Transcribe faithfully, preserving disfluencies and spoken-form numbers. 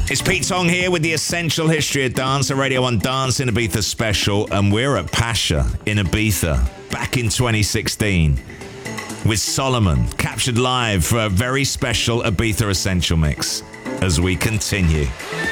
It's Pete Tong here with the Essential History of Dance, a Radio one Dance in Ibiza special, and we're at Pacha in Ibiza back in twenty sixteen with Solomon, captured live for a very special Ibiza Essential mix as we continue.